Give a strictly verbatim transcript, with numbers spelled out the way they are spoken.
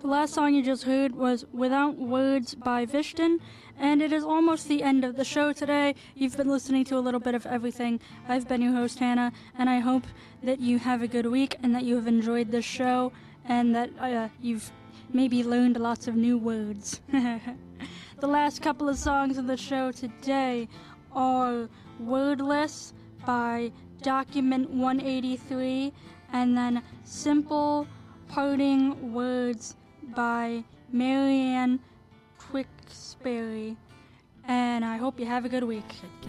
The last song you just heard was Without Words by Vishton, and it is almost the end of the show today. You've been listening to a little bit of everything. I've been your host, Hannah, and I hope that you have a good week and that you have enjoyed this show and that uh, you've maybe learned lots of new words. The last couple of songs of the show today are Wordless by Document one eighty-three and then Simple Parting Words by Marianne Tewksbury. And I hope you have a good week.